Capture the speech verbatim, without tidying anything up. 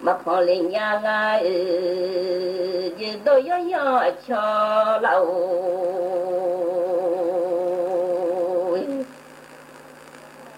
mà phò lên nhà lại, 都要要瞧老。